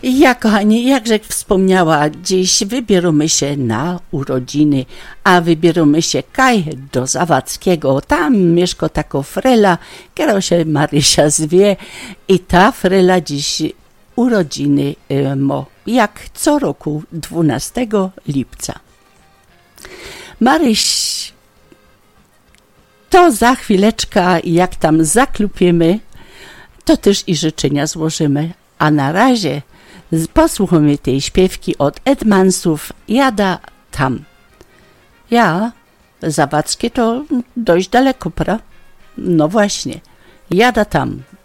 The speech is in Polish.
Ja, kochani, jakże wspomniała, dziś wybieramy się na urodziny, a wybieramy się kaj do Zawadzkiego. Tam mieszka taka frela, która się Marysia zwie i ta frela dziś urodziny ma, jak co roku 12 lipca. Maryś, to za chwileczkę, jak tam zaklupiemy, to też i życzenia złożymy. A na razie posłuchamy tej śpiewki od Edmansów Jada tam. Ja, Zawadzkie to dość daleko, pra? No właśnie, Jada tam.